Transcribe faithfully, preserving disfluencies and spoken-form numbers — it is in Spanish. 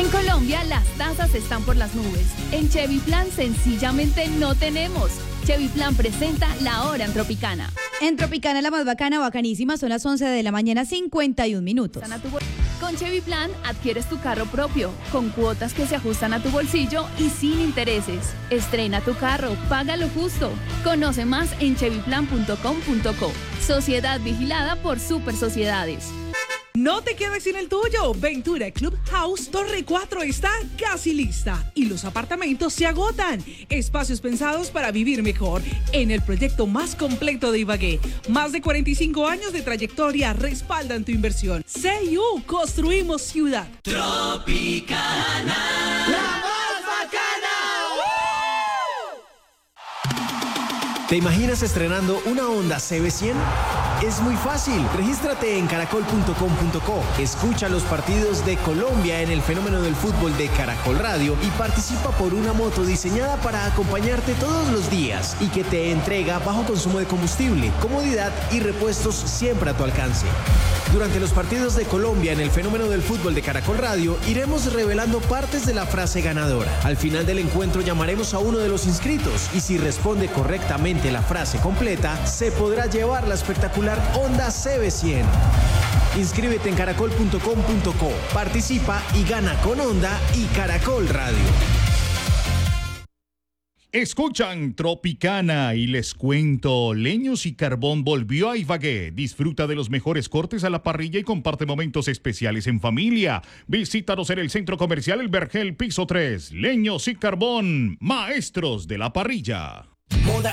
Colombia las tasas están por las nubes. En Chevy Plan sencillamente no tenemos. Chevy Plan presenta La Hora en Tropicana. En Tropicana, la más bacana, bacanísima, son las once de la mañana, cincuenta y un minutos. Con Chevy Plan adquieres tu carro propio, con cuotas que se ajustan a tu bolsillo y sin intereses. Estrena tu carro, paga lo justo. Conoce más en chevy plan punto com punto co. Sociedad vigilada por Super Sociedades. No te quedes sin el tuyo. Ventura Club House Torre cuatro está casi lista y los apartamentos se agotan. Espacios pensados para vivir mejor en el proyecto más completo de Ibagué. Más de cuarenta y cinco años de trayectoria respaldan tu inversión. C I U, construimos ciudad. Tropicana, la más bacana. ¿Te imaginas estrenando una Honda C B cien? Es muy fácil. Regístrate en caracol punto com punto co. Escucha los partidos de Colombia en el fenómeno del fútbol de Caracol Radio y participa por una moto diseñada para acompañarte todos los días y que te entrega bajo consumo de combustible, comodidad y repuestos siempre a tu alcance. Durante los partidos de Colombia en el fenómeno del fútbol de Caracol Radio, iremos revelando partes de la frase ganadora. Al final del encuentro llamaremos a uno de los inscritos y si responde correctamente la frase completa, se podrá llevar la espectacular Honda C B cien. Inscríbete en caracol punto com punto co, participa y gana con Honda y Caracol Radio. Escuchan Tropicana y les cuento, Leños y Carbón volvió a Ibagué. Disfruta de los mejores cortes a la parrilla y comparte momentos especiales en familia. Visítanos en el Centro Comercial El Vergel, piso tres. Leños y Carbón, maestros de la parrilla. Moda